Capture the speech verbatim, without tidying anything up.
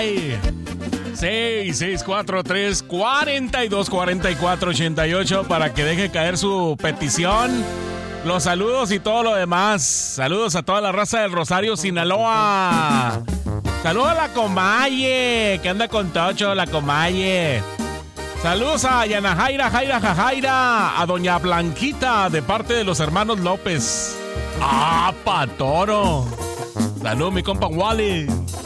Ay. seis seis cuatro tres, cuatro dos cuatro cuatro, ocho ocho para que deje caer su petición. Los saludos y todo lo demás. Saludos a toda la raza del Rosario, Sinaloa. Saludos a la Comaye, que anda con Tocho, la Comaye. Saludos a Yana Jaira, Jaira, Jajaira, a Doña Blanquita, de parte de los hermanos López. ¡Ah, pa' toro! Salud, mi compa Wally.